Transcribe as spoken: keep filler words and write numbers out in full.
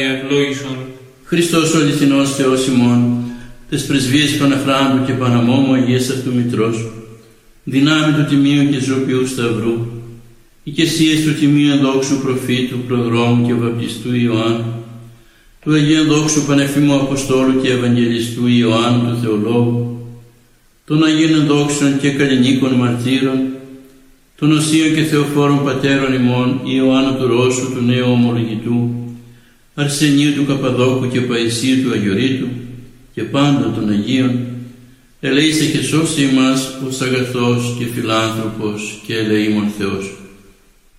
ευλόγησον. Χριστός ο αληθινός Θεός ημών, τες πρεσβείες Παναχράντου και Παναμόμου Αγίας αυτού Μητρός, δυνάμει του Τιμίου και Ζωπιού Σταυρού, οικεσίες του Τιμίου Δόξου Προφήτου, Προδρόμου και Βαπτιστού Ιωάννου, του Αγίου Δόξου Πανεφήμου Αποστόλου και Ευαγγελιστού Ιωάννου του Θεολόγου, των Αγίων Δόξων και Καλλινίκων Μαρτύρων, των Οσίων και Θεοφόρων Πατέρων ημών, Ιωάννου του Ρώσου, του Νέου Ομολογητού, Αρσενίου του Καπαδόκου και Παϊσίου του Αγιορείτου και πάντων των Αγίων, ελέησε και σώσε ημάς ως αγαθός και φιλάνθρωπος και ελεήμων Θεός.